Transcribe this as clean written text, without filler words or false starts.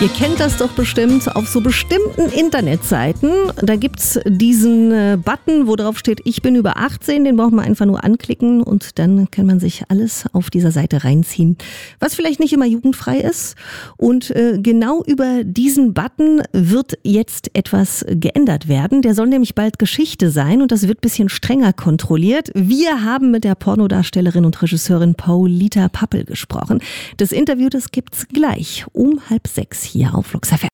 Ihr kennt das doch bestimmt auf so bestimmten Internetseiten. Da gibt's diesen Button, wo drauf steht, ich bin über 18. Den braucht man einfach nur anklicken und dann kann man sich alles auf dieser Seite reinziehen, was vielleicht nicht immer jugendfrei ist. Und genau über diesen Button wird jetzt etwas geändert werden. Der soll nämlich bald Geschichte sein und das wird ein bisschen strenger kontrolliert. Wir haben mit der Pornodarstellerin und Regisseurin Paulita Pappel gesprochen. Das Interview, das gibt's gleich um 5:30 hier auf Flux FM.